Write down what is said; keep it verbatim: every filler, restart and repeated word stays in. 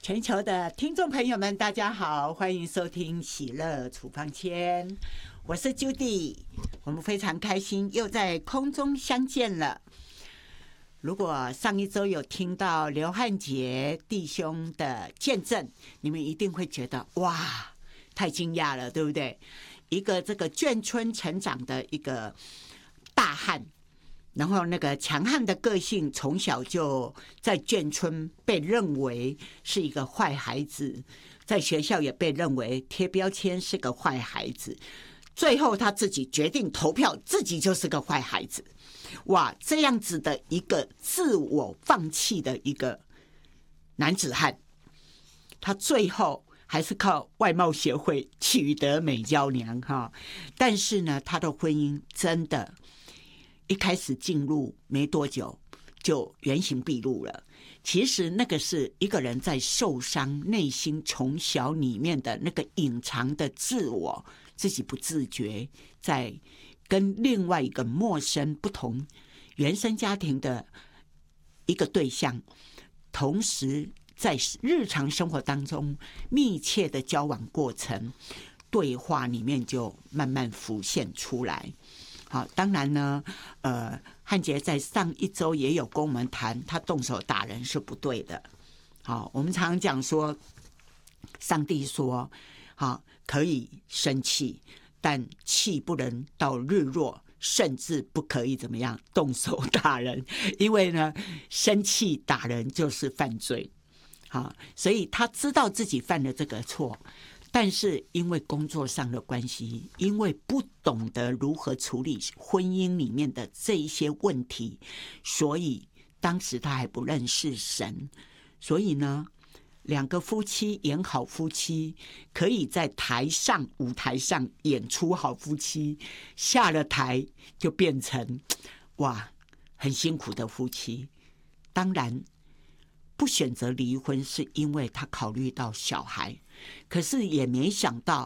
全球的听众朋友们，大家好，欢迎收听喜乐处方签，我是 Judy， 我们非常开心又在空中相见了。如果上一周有听到刘汉杰弟兄的见证，你们一定会觉得哇，太惊讶了，对不对？一个这个眷村成长的一个大汉，然后那个强悍的个性，从小就在眷村被认为是一个坏孩子，在学校也被认为贴标签是个坏孩子，最后他自己决定投票，自己就是个坏孩子。哇，这样子的一个自我放弃的一个男子汉，他最后还是靠外貌协会取得美娇娘哈，但是呢，他的婚姻真的一开始进入没多久就原形毕露了。其实那个是一个人在受伤，内心从小里面的那个隐藏的自我，自己不自觉，在跟另外一个陌生不同原生家庭的一个对象，同时在日常生活当中密切的交往过程，对话里面就慢慢浮现出来。好，当然呢，呃，汉杰在上一周也有跟我们谈，他动手打人是不对的。好，我们常常讲说，上帝说，好，可以生气，但气不能到日落，甚至不可以怎么样动手打人，因为呢，生气打人就是犯罪。好，所以他知道自己犯了这个错。但是因为工作上的关系，因为不懂得如何处理婚姻里面的这一些问题，所以当时他还不认识神。所以呢，两个夫妻演好夫妻，可以在台上舞台上演出好夫妻，下了台就变成哇很辛苦的夫妻。当然不选择离婚是因为他考虑到小孩，可是也没想到